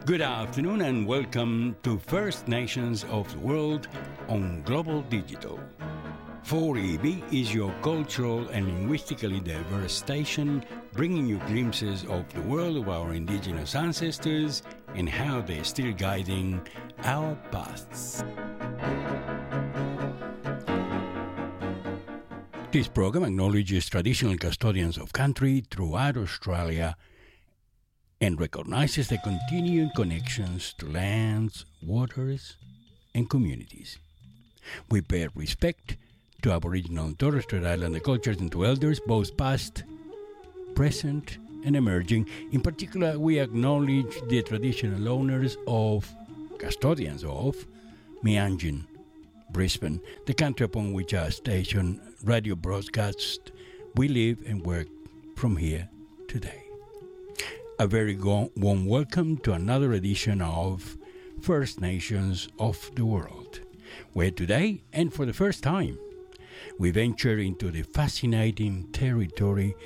Good afternoon and welcome to First Nations of the World on Global Digital. 4EB is your cultural and linguistically diverse station, bringing you glimpses of the world of our Indigenous ancestors and how they're still guiding our paths. This program acknowledges traditional custodians of country throughout Australia and recognizes the continuing connections to lands, waters, and communities. We pay respect to Aboriginal and Torres Strait Islander cultures and to elders, both past, present, and emerging. In particular, we acknowledge the traditional owners custodians of Meanjin, Brisbane, the country upon which our station radio broadcasts. We live and work from here today. A very warm welcome to another edition of First Nations of the World, where today, and for the first time, we venture into the fascinating territory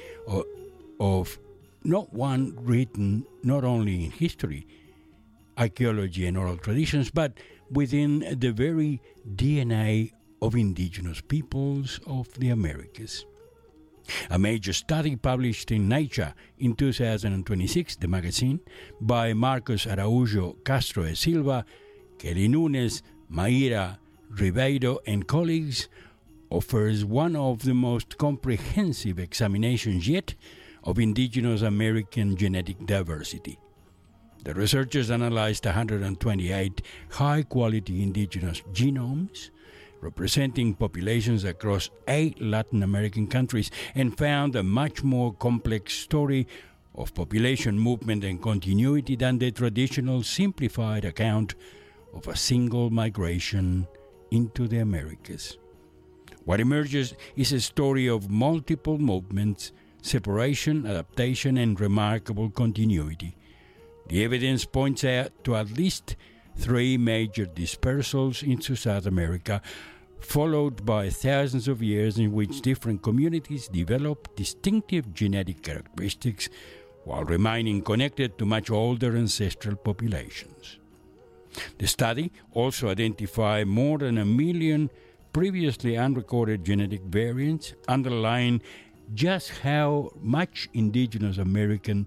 of not one written not only in history, archaeology and oral traditions, but within the very DNA of indigenous peoples of the Americas. A major study published in Nature in 2026, the magazine, by Marcos Araújo Castro e Silva, Kelly Nunes, Mayra Ribeiro and colleagues, offers one of the most comprehensive examinations yet of indigenous American genetic diversity. The researchers analyzed 128 high-quality indigenous genomes, representing populations across 8 Latin American countries, and found a much more complex story of population movement and continuity than the traditional simplified account of a single migration into the Americas. What emerges is a story of multiple movements, separation, adaptation, and remarkable continuity. The evidence points out to at least 3 major dispersals into South America, followed by thousands of years in which different communities develop distinctive genetic characteristics while remaining connected to much older ancestral populations. The study also identified more than 1 million previously unrecorded genetic variants, underlying just how much Indigenous American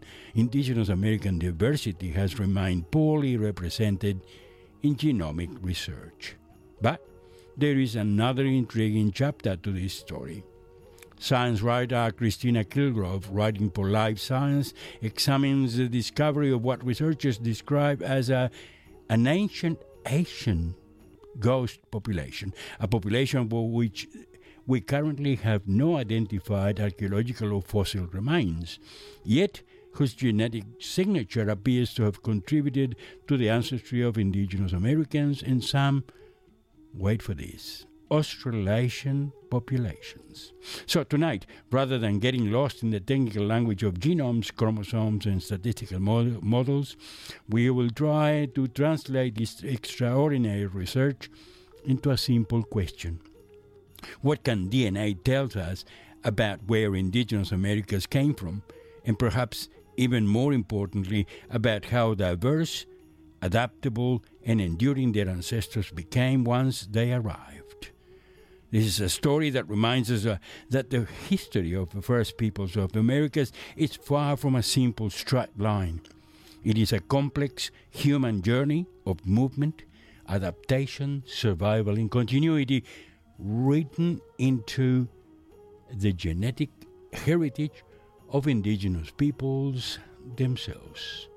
diversity has remained poorly represented in genomic research. But there is another intriguing chapter to this story. Science writer Christina Kilgrove, writing for Life Science, examines the discovery of what researchers describe as an ancient Asian ghost population, a population for which we currently have no identified archaeological or fossil remains, yet whose genetic signature appears to have contributed to the ancestry of indigenous Americans and some, wait for this, Australasian populations. So tonight, rather than getting lost in the technical language of genomes, chromosomes, and statistical models, we will try to translate this extraordinary research into a simple question. What can DNA tell us about where indigenous Americas came from, and perhaps even more importantly, about how diverse, adaptable, and enduring their ancestors became once they arrived? This is a story that reminds us that the history of the first peoples of the Americas is far from a simple straight line. It is a complex human journey of movement, adaptation, survival, and continuity, written into the genetic heritage of indigenous peoples themselves.